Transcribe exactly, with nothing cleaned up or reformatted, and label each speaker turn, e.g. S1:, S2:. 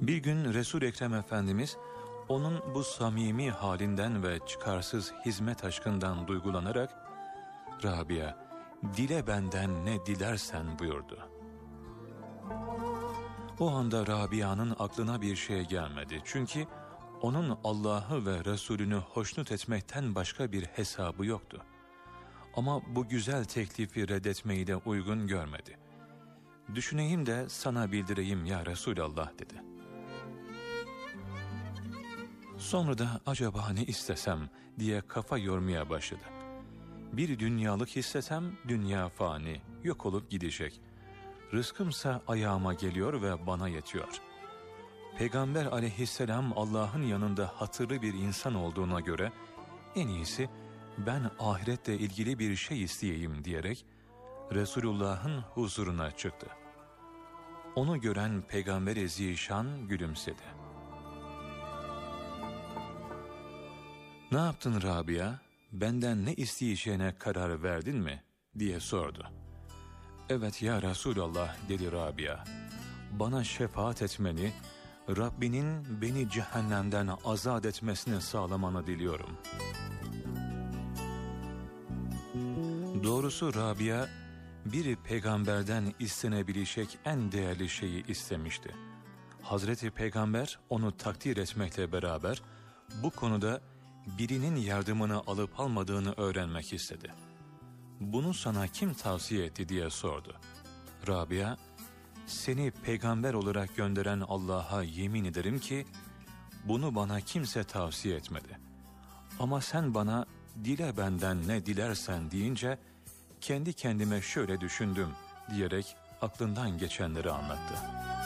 S1: Bir gün Resul-i Ekrem Efendimiz onun bu samimi halinden ve çıkarsız hizmet aşkından duygulanarak "Rabia, dile benden ne dilersen" buyurdu. O anda Rabia'nın aklına bir şey gelmedi. Çünkü onun Allah'ı ve Resulünü hoşnut etmekten başka bir hesabı yoktu. Ama bu güzel teklifi reddetmeyi de uygun görmedi. "Düşüneyim de sana bildireyim ya Resulallah" dedi. Sonra da acaba ne istesem diye kafa yormaya başladı. Bir dünyalık istesem dünya fani, yok olup gidecek. Rızkımsa ayağıma geliyor ve bana yetiyor. Peygamber aleyhisselam Allah'ın yanında hatırlı bir insan olduğuna göre en iyisi ben ahiretle ilgili bir şey isteyeyim diyerek Resulullah'ın huzuruna çıktı. Onu gören Peygamber-i Zişan gülümsedi. "Ne yaptın Rabia? Benden ne isteyeceğine karar verdin mi?" diye sordu. "Evet ya Resulallah" dedi Rabia. "Bana şefaat etmeni, Rabbinin beni cehennemden azat etmesini sağlamanı diliyorum." Doğrusu Rabia, bir peygamberden istenebilecek en değerli şeyi istemişti. Hazreti Peygamber onu takdir etmekle beraber bu konuda birinin yardımını alıp almadığını öğrenmek istedi. "Bunu sana kim tavsiye etti?" diye sordu. Rabia, "Seni peygamber olarak gönderen Allah'a yemin ederim ki bunu bana kimse tavsiye etmedi. Ama sen bana dile benden ne dilersen deyince kendi kendime şöyle düşündüm" diyerek aklından geçenleri anlattı.